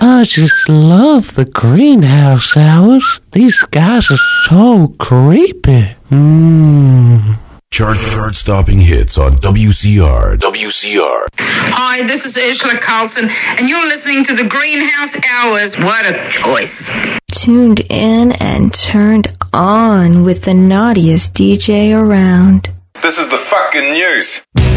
I just love the greenhouse hours. These guys are so creepy. Chart-stopping hits on WCR. Hi, this is Ursula Carlson, and you're listening to the Greenhouse Hours. What a choice. Tuned in and turned on with the naughtiest DJ around. This is the fucking news.